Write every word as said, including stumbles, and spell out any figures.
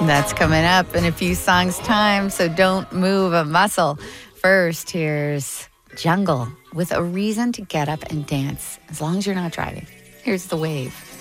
That's coming up in a few songs' time, so don't move a muscle. First, here's Jungle with a reason to get up and dance, as long as you're not driving. Here's The Wave.